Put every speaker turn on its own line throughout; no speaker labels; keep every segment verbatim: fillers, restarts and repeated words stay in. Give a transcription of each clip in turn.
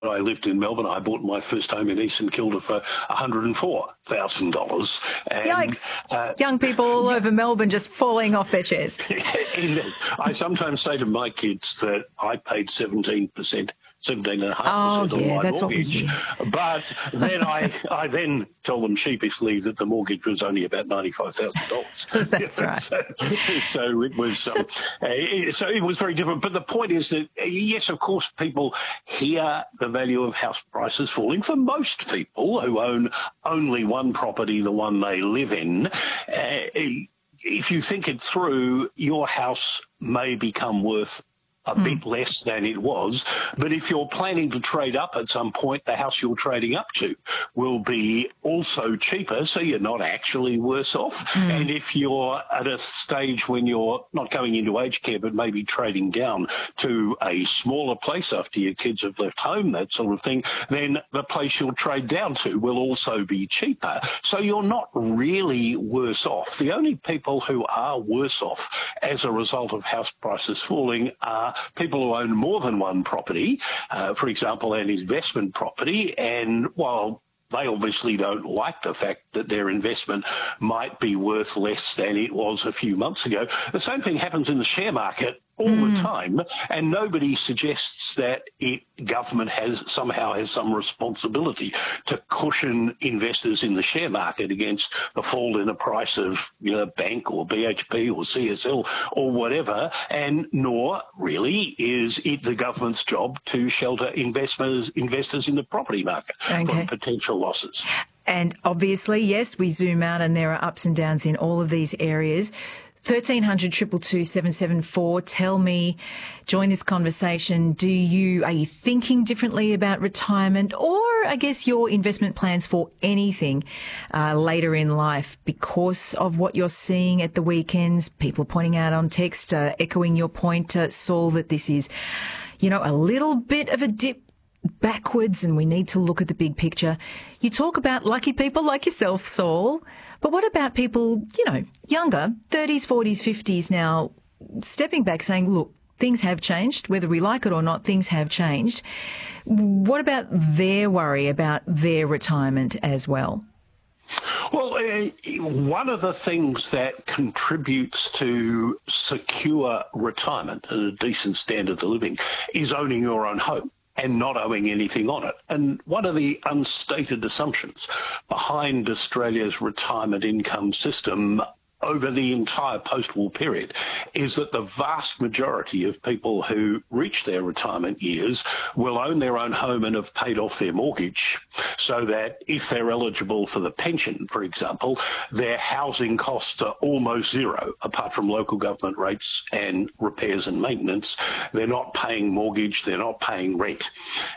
I lived in Melbourne. I bought my first home in East St Kilda for one hundred and four thousand dollars.
Yikes. Uh, Young people all yeah. over Melbourne just falling off their chairs.
I sometimes say to my kids that I paid seventeen percent, seventeen point five percent
oh,
on
yeah,
my
that's
mortgage. But then I, I then tell them sheepishly that the mortgage was only about ninety-five thousand dollars.
That's right.
So, so it was um, so, uh, so it was very different. But the point is that, uh, yes, of course, people hear the value of house prices falling. For most people who own only one property, the one they live in, uh, if you think it through, your house may become worth a mm. bit less than it was. But if you're planning to trade up at some point, the house you're trading up to will be also cheaper, so you're not actually worse off. Mm. And if you're at a stage when you're not going into aged care, but maybe trading down to a smaller place after your kids have left home, that sort of thing, then the place you'll trade down to will also be cheaper. So you're not really worse off. The only people who are worse off as a result of house prices falling are people who own more than one property, uh, for example, an investment property, and while they obviously don't like the fact that their investment might be worth less than it was a few months ago, the same thing happens in the share market all mm. the time, and nobody suggests that it, government has somehow has some responsibility to cushion investors in the share market against the fall in the price of, you know, bank or B H P or C S L or whatever, and nor really is it the government's job to shelter investors investors in the property market okay. from potential losses.
And obviously, yes, we zoom out and there are ups and downs in all of these areas. thirteen hundred, two two two, seven seven four. Tell me, join this conversation. Do you, are you thinking differently about retirement, or I guess your investment plans for anything uh, later in life because of what you're seeing at the weekends? People are pointing out on text, uh, echoing your point, uh, Saul, that this is, you know, a little bit of a dip backwards and we need to look at the big picture. You talk about lucky people like yourself, Saul, but what about people, you know, younger, thirties, forties, fifties now, stepping back saying, look, things have changed, whether we like it or not, things have changed. What about their worry about their retirement as well?
Well, uh, one of the things that contributes to secure retirement and a decent standard of living is owning your own home and not owing anything on it. And one of the unstated assumptions behind Australia's retirement income system over the entire post-war period is that the vast majority of people who reach their retirement years will own their own home and have paid off their mortgage, so that if they're eligible for the pension, for example, their housing costs are almost zero, apart from local government rates and repairs and maintenance. They're not paying mortgage, they're not paying rent.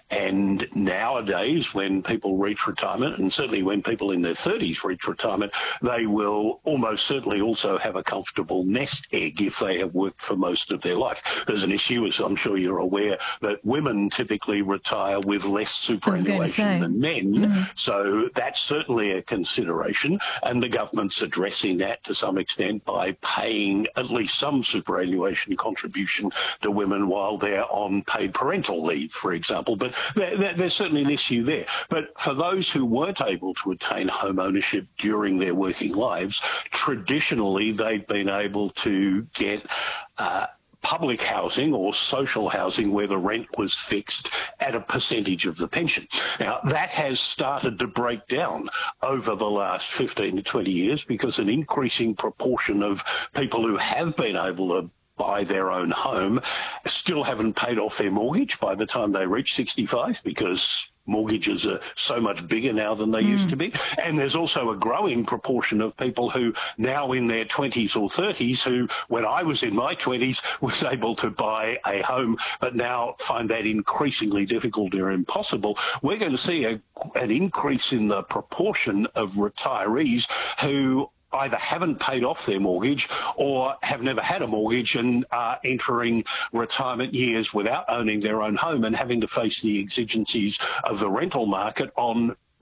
And nowadays, when people reach retirement, and certainly when people in their thirties reach retirement, they will almost certainly also have a comfortable nest egg if they have worked for most of their life. There's an issue, as I'm sure you're aware, that women typically retire with less superannuation than men. Mm. So that's certainly a consideration. And the government's addressing that to some extent by paying at least some superannuation contribution to women while they're on paid parental leave, for example. But there, there, there's certainly an issue there. But for those who weren't able to attain home ownership during their working lives, traditionally they'd been able to get uh, public housing or social housing where the rent was fixed at a percentage of the pension. Now, that has started to break down over the last fifteen to twenty years because an increasing proportion of people who have been able to buy their own home still haven't paid off their mortgage by the time they reach sixty-five, because mortgages are so much bigger now than they mm. used to be. And there's also a growing proportion of people who now in their twenties or thirties who, when I was in my twenties, was able to buy a home, but now find that increasingly difficult or impossible. We're going to see a, an increase in the proportion of retirees who either haven't paid off their mortgage or have never had a mortgage and are entering retirement years without owning their own home and having to face the exigencies of the rental market on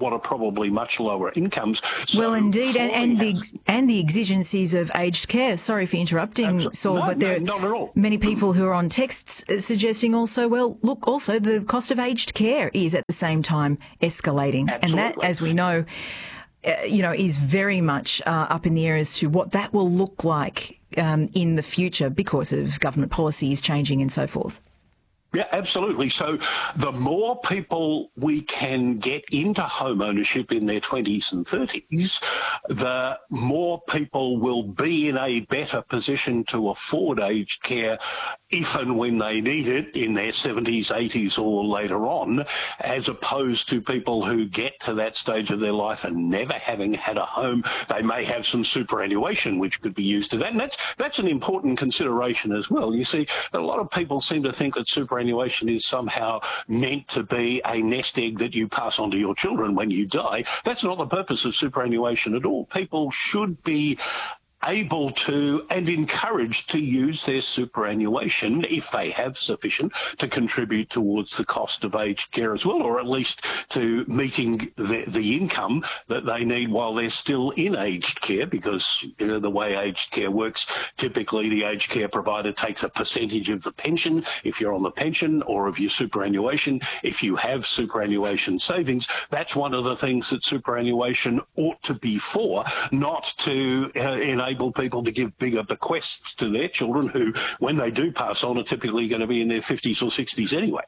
what are probably much lower incomes. So
well, indeed, and, and the
has,
and the exigencies of aged care. Sorry for interrupting,
absolutely.
Saul,
no,
but there
no, not at all.
are many people who are on texts suggesting also, well, look, also the cost of aged care is at the same time escalating,
Absolutely.
and that, as we know, uh, you know, is very much uh, up in the air as to what that will look like um, in the future because of government policies changing and so forth.
Yeah, absolutely. So the more people we can get into home ownership in their twenties and thirties, the more people will be in a better position to afford aged care if and when they need it in their seventies, eighties or later on, as opposed to people who get to that stage of their life and never having had a home. They may have some superannuation which could be used to that. And that's, that's an important consideration as well. You see, a lot of people seem to think that superannuation is somehow meant to be a nest egg that you pass on to your children when you die. That's not the purpose of superannuation at all. People should be able to and encouraged to use their superannuation, if they have sufficient, to contribute towards the cost of aged care as well, or at least to meeting the, the income that they need while they're still in aged care, because you know the way aged care works, typically the aged care provider takes a percentage of the pension if you're on the pension, or of your superannuation if you have superannuation savings. That's one of the things that superannuation ought to be for, not to uh, enable people to give bigger bequests to their children who, when they do pass on, are typically going to be in their fifties or sixties anyway.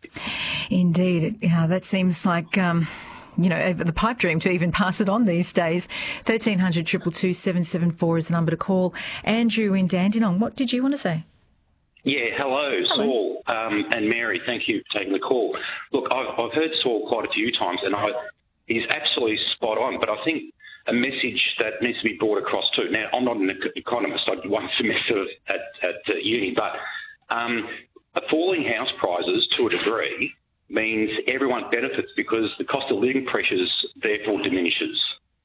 Indeed. Yeah, that seems like... Um you know, the pipe dream to even pass it on these days. thirteen hundred, two two two, seven seven four is the number to call. Andrew in Dandenong, what did you want to say?
Yeah, hello, hello. Saul um, and Mary. Thank you for taking the call. Look, I've, I've heard Saul quite a few times, and I, he's absolutely spot on, but I think a message that needs to be brought across too. Now, I'm not an economist. I did one semester at, at uh, uni, but um, falling house prices to a degree means everyone benefits because the cost of living pressures therefore diminishes.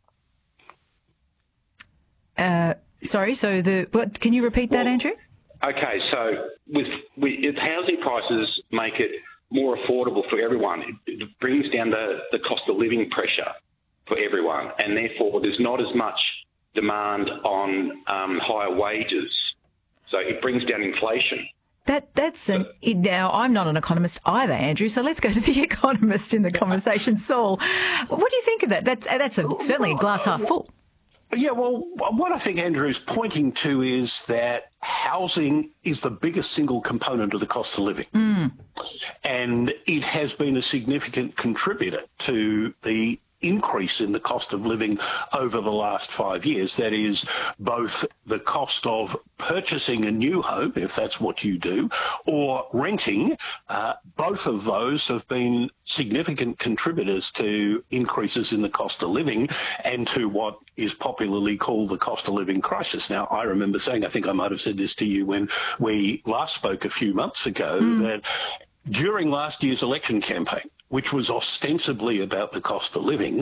Uh, sorry, so the what? Can you repeat that,
well,
Andrew?
Okay, so with, with if housing prices make it more affordable for everyone, it, it brings down the, the cost of living pressure for everyone, and therefore there's not as much demand on um, higher wages. So it brings down inflation.
That that's an now. I'm not an economist either, Andrew. So let's go to the economist in the conversation, Saul. What do you think of that? That's that's a, certainly a glass half full.
Yeah, well, what I think Andrew is pointing to is that housing is the biggest single component of the cost of living.
Mm.
And it has been a significant contributor to the increase in the cost of living over the last five years. That is both the cost of purchasing a new home, if that's what you do, or renting. Uh, both of those have been significant contributors to increases in the cost of living and to what is popularly called the cost of living crisis. Now, I remember saying, I think I might have said this to you when we last spoke a few months ago, mm. that during last year's election campaign, which was ostensibly about the cost of living,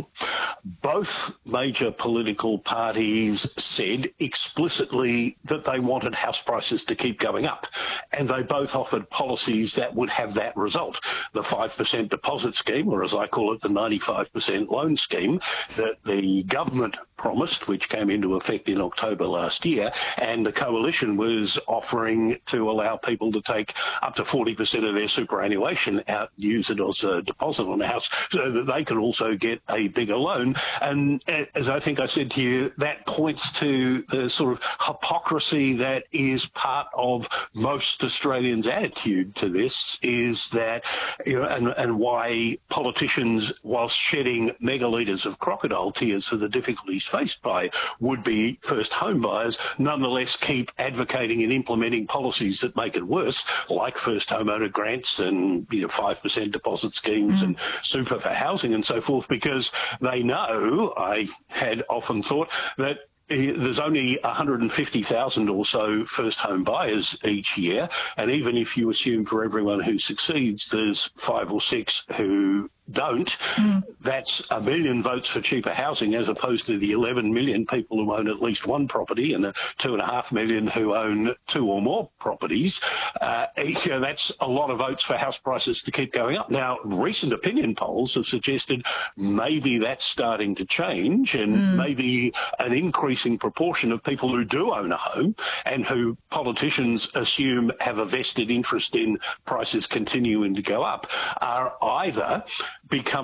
both major political parties said explicitly that they wanted house prices to keep going up. And they both offered policies that would have that result. The five percent deposit scheme, or as I call it, the ninety-five percent loan scheme that the government promised, which came into effect in October last year, and the coalition was offering to allow people to take up to forty percent of their superannuation out, use it as a deposit on a house, so that they could also get a bigger loan. And as I think I said to you, that points to the sort of hypocrisy that is part of most Australians' attitude to this, is that, you know, and, and why politicians, whilst shedding megalitres of crocodile tears for the difficulties faced by would-be first home buyers, nonetheless keep advocating and implementing policies that make it worse, like first homeowner grants and, you know, five percent deposit schemes mm. and super for housing and so forth, because they know, I had often thought, that there's only one hundred fifty thousand or so first home buyers each year, and even if you assume for everyone who succeeds there's five or six who don't. Mm. That's a million votes for cheaper housing as opposed to the eleven million people who own at least one property and the two and a half million who own two or more properties. Uh, you know, that's a lot of votes for house prices to keep going up. Now, recent opinion polls have suggested maybe that's starting to change, and mm. maybe an increasing proportion of people who do own a home and who politicians assume have a vested interest in prices continuing to go up are either becoming